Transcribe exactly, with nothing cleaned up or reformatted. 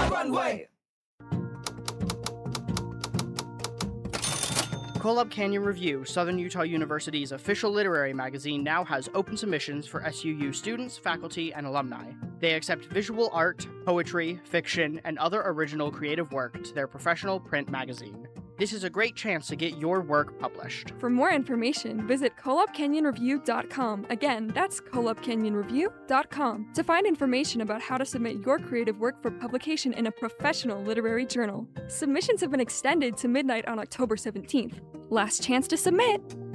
my runway. Kolob Canyon Review, Southern Utah University's official literary magazine, now has open submissions for S U U students, faculty, and alumni. They accept visual art, poetry, fiction, and other original creative work to their professional print magazine. This is a great chance to get your work published. For more information, visit kolob canyon review dot com. Again, that's kolob canyon review dot com to find information about how to submit your creative work for publication in a professional literary journal. Submissions have been extended to midnight on October seventeenth. Last chance to submit!